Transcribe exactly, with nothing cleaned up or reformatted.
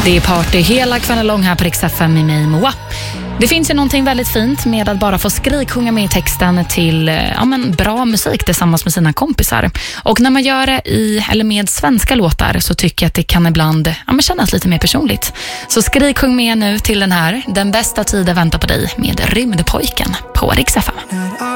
Det är party hela kvällen lång här på Rix F M med mig, Moa. Det finns ju någonting väldigt fint med att bara få skriksjunga med i texten till ja, men bra musik tillsammans med sina kompisar. Och när man gör det i, eller med svenska låtar så tycker jag att det kan ibland ja, men kännas lite mer personligt. Så skriksjung med nu till den här Den bästa tiden väntar på dig med Rymdpojken på Rix F M.